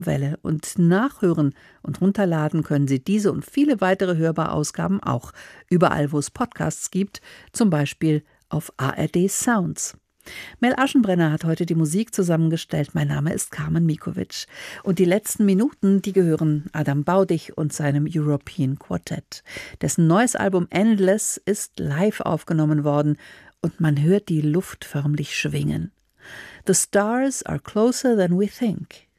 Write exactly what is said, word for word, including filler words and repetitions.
Welle. Und nachhören und runterladen können Sie diese und viele weitere Hörbarausgaben auch überall, wo es Podcasts gibt, zum Beispiel auf A R D Sounds. Mel Aschenbrenner hat heute die Musik zusammengestellt. Mein Name ist Carmen Mikovic. Und die letzten Minuten, die gehören Adam Baudig und seinem European Quartet. Dessen neues Album Endless ist live aufgenommen worden und man hört die Luft förmlich schwingen. The stars are closer than we think.